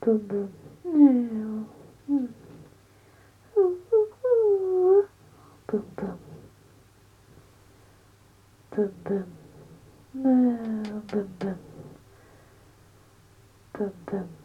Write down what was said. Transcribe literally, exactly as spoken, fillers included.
boom boom. No. Mm. Ooh, ooh, ooh. Boom boom. Boom boom. No. Boom boom. Boom boom.